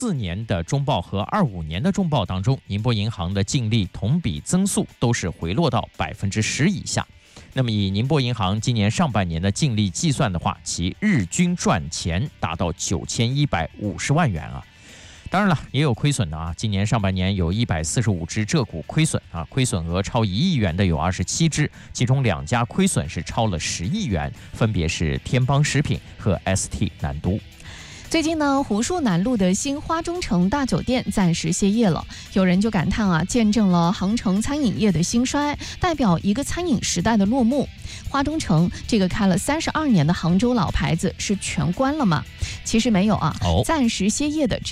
24年的中报和25年的中报当中，宁波银行的净利同比增速都是回落到10%以下。那么以宁波银行今年上半年的净利计算的话，其日均赚钱达到9150万元啊。当然了，也有亏损的啊。今年上半年有145只个股亏损啊，亏损额超1亿元的有27只，其中2家亏损是超了10亿元，分别是天邦食品和 ST 南都。 最近呢，湖墅南路的新花中城大酒店暂时歇业了，有人就感叹啊，见证了杭城餐饮业的兴衰，代表一个餐饮时代的落幕。花中城这个开了32年的杭州老牌子是全关了吗？其实没有啊，暂时歇业的只